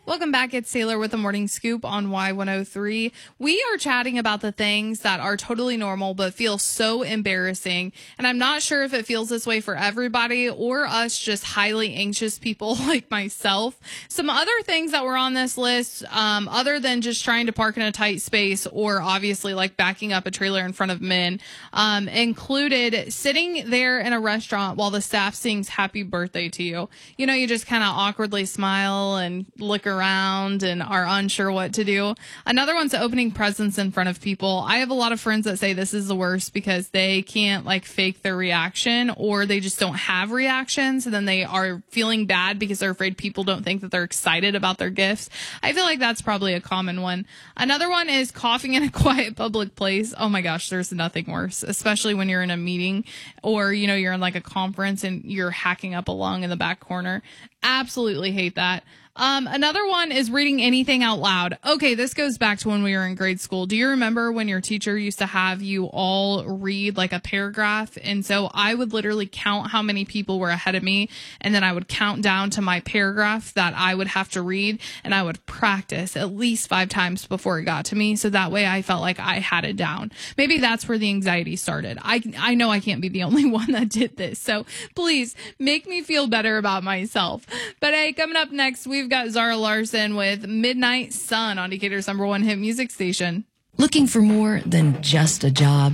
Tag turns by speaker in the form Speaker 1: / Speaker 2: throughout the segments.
Speaker 1: Welcome back. It's Sailor with the Morning Scoop on Y103. We are chatting about the things that are totally normal but feel so embarrassing. And I'm not sure if it feels this way for everybody or us just highly anxious people like myself. Some other things that were on this list, other than just trying to park in a tight space or obviously like backing up a trailer in front of men, included sitting there in a restaurant while the staff sings happy birthday to you. You know, you just kind of awkwardly smile and look around and are unsure what to do. Another one's opening presents in front of people. I have a lot of friends that say this is the worst because they can't like fake their reaction, or they just don't have reactions, and then they are feeling bad because they're afraid people don't think that they're excited about their gifts. I feel like that's probably a common one. Another one is coughing in a quiet public place. Oh my gosh, there's nothing worse, especially when you're in a meeting or, you know, you're in like a conference and you're hacking up a lung in the back corner. Absolutely hate that. Another one is reading anything out loud. Okay, this goes back to when we were in grade school. Do you remember when your teacher used to have you all read like a paragraph? And so I would literally count how many people were ahead of me, and then I would count down to my paragraph that I would have to read, and I would practice at least 5 times before it got to me. So that way I felt like I had it down. Maybe that's where the anxiety started. I know I can't be the only one that did this. So please make me feel better about myself. But hey, coming up next, we've got Zara Larson with Midnight Sun on Decatur's #1 hit music station.
Speaker 2: Looking for more than just a job?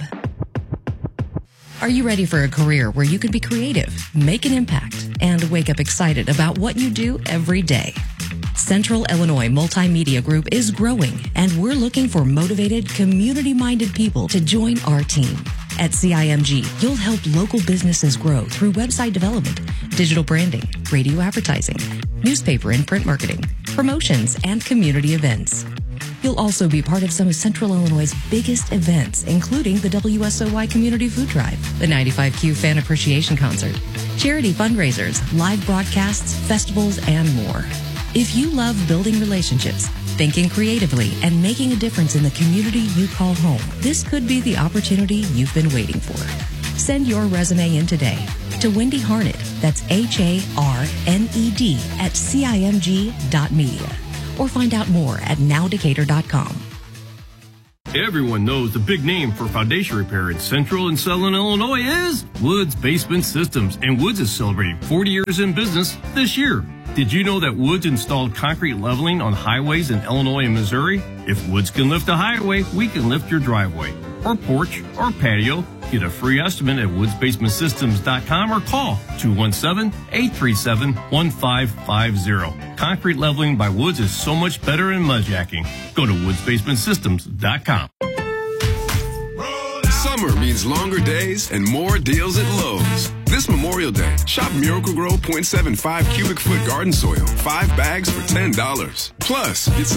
Speaker 2: Are you ready for a career where you can be creative, make an impact, and wake up excited about what you do every day? Central Illinois Multimedia Group is growing, and we're looking for motivated, community-minded people to join our team. At CIMG, you'll help local businesses grow through website development, digital branding, radio advertising, newspaper and print marketing, promotions, and community events. You'll also be part of some of Central Illinois' biggest events, including the WSOY Community Food Drive, the 95Q Fan Appreciation Concert, charity fundraisers, live broadcasts, festivals, and more. If you love building relationships, thinking creatively, and making a difference in the community you call home, this could be the opportunity you've been waiting for. Send your resume in today to Wendy Harned, that's HARNED at CIMG.media, or find out more at nowdecatur.com.
Speaker 3: Everyone knows the big name for foundation repair in Central and Southern Illinois is Woods Basement Systems, and Woods is celebrating 40 years in business this year. Did you know that Woods installed concrete leveling on highways in Illinois and Missouri? If Woods can lift a highway, we can lift your driveway or porch or patio. Get a free estimate at woodsbasementsystems.com or call 217-837-1550. Concrete leveling by Woods is so much better than mudjacking. Go to woodsbasementsystems.com.
Speaker 4: Summer means longer days and more deals at Lowe's. This Memorial Day, shop Miracle-Gro 0.75 cubic foot garden soil, 5 bags for $10. Plus, get some